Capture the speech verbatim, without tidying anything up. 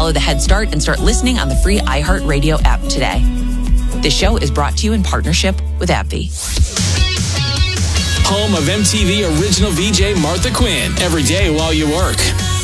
Follow the Head Start and start listening on the free iHeartRadio app today. This show is brought to you in partnership with AbbVie. Home of M T V original V J Martha Quinn. Every day while you work.